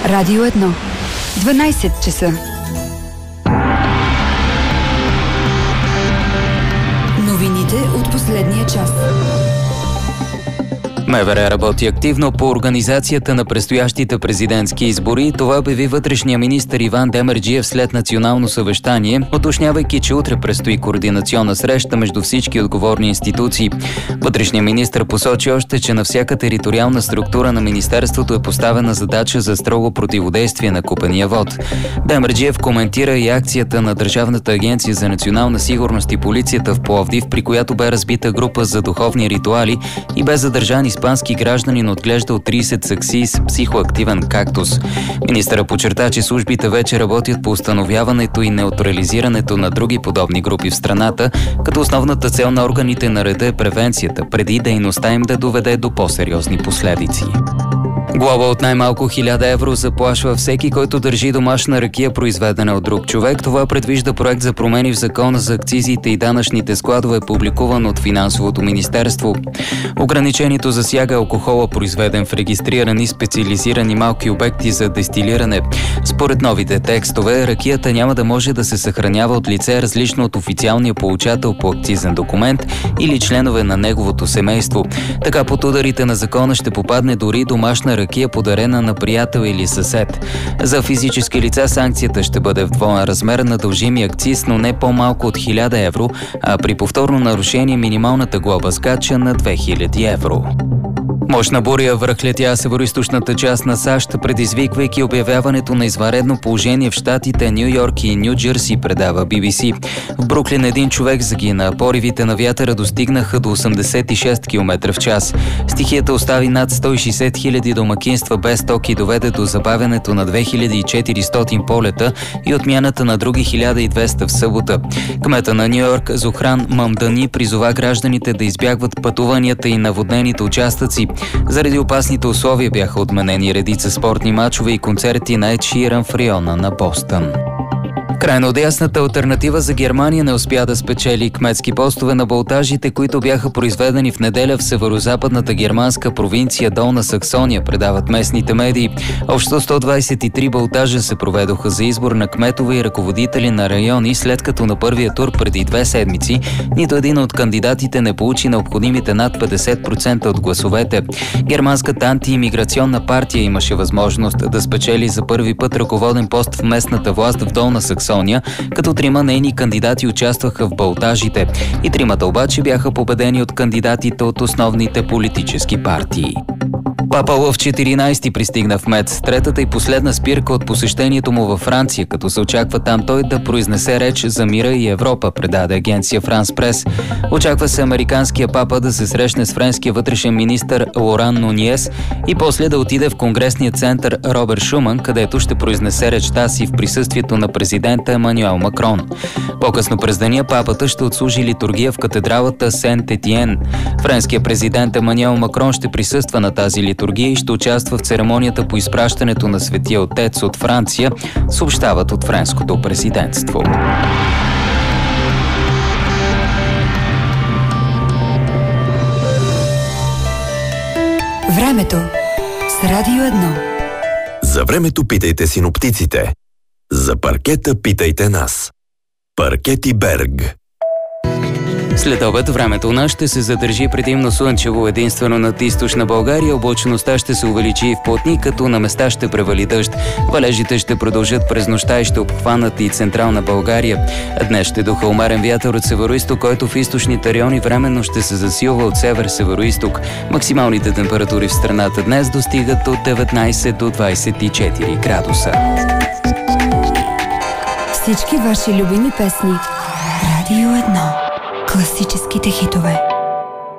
Радио 1. 12 часа. Новините от последния час. МВР работи активно по организацията на предстоящите президентски избори. Това обяви вътрешния министър Иван Демерджиев след национално съвещание, уточнявайки, че утре предстои координационна среща между всички отговорни институции. Вътрешният министър посочи още, че на всяка териториална структура на министерството е поставена задача за строго противодействие на купения вот. Демерджиев коментира и акцията на Държавната агенция за национална сигурност и полицията в Пловдив, при която бе разбита група за духовни ритуали и бе задържан испански гражданин, отглеждал 30 саксии с психоактивен кактус. Министъра подчерта, че службите вече работят по установяването и неутрализирането на други подобни групи в страната, като основната цел на органите на реда е превенцията, преди дейността им да доведе до по-сериозни последици. Глоба от най-малко 1000 евро заплашва всеки, който държи домашна ракия, произведена от друг човек. Това предвижда проект за промени в Закона за акцизите и данъчните складове, публикуван от Финансовото министерство. Ограничението засяга алкохола, произведен в регистрирани специализирани малки обекти за дестилиране. Според новите текстове, ракията няма да може да се съхранява от лице, различно от официалния получател по акцизен документ или членове на неговото семейство. Така под ударите на закона ще попадне дори домашна ракия, подарена на приятел или съсед. За физически лица санкцията ще бъде в двоен размер на дължимия акциз, но не по-малко от 1000 евро, а при повторно нарушение минималната глоба скача на 2000 евро. Мощна буря връхлетя североизточната част на САЩ, предизвиквайки обявяването на извънредно положение в щатите Ню Йорк и Ню Джерси, предава BBC. В Бруклин един човек загина. Поривите на вятъра достигнаха до 86 км в час. Стихията остави над 160 000 домакинства без ток и доведе до забавянето на 2400 полета и отмяната на други 1200 в събота. Кмета на Ню Йорк Зохран Мамдани призова гражданите да избягват пътуванията и наводнените участъци. Заради опасните условия бяха отменени редица спортни мачове и концерти на Ед Ширан в района на Бостън. Крайно дясната алтернатива за Германия не успя да спечели кметски постове на балотажите, които бяха произведени в неделя в северозападната германска провинция Долна Саксония, предават местните медии. Общо 123 балотажа се проведоха за избор на кметове и ръководители на райони, след като на първия тур преди 2 седмици нито един от кандидатите не получи необходимите над 50% от гласовете. Германската антиимиграционна партия имаше възможност да спечели за първи път ръководен пост в местната власт в Долна Саксония, като 3 нейни кандидати участваха в балотажите. И 3 обаче бяха победени от кандидатите от основните политически партии. Папа Лъв 14 пристигна в Мец, третата и последна спирка от посещението му във Франция, като се очаква там той да произнесе реч за мира и Европа, предаде агенция Франс Прес. Очаква се американския папа да се срещне с френския вътрешен министър Лоран Нуниес и после да отиде в Конгресния център Роберт Шуман, където ще произнесе речта си в присъствието на президента Емануел Макрон. По-късно през деня папата ще отслужи литургия в катедралата Сент-Етиен. Френският президент Емануел Макрон ще присъства на тази литургия и ще участва в церемонията по изпращането на Светия Отец от Франция, съобщават от френското президентство. Времето с Радио 1. За времето питайте синоптиците. За паркета питайте нас. Паркети Берг. След обед времето у нас ще се задържи предимно слънчево, единствено над източна България. Облачността ще се увеличи и в плотни, като на места ще превали дъжд. Валежите ще продължат през нощта и ще обхванат и централна България. Днес ще духа умерен вятър от североизток, който в източните райони временно ще се засилва от север-североизток. Максималните температури в страната днес достигат от 19 до 24 градуса. Всички ваши любими песни. Радио 1. Класическите хитове.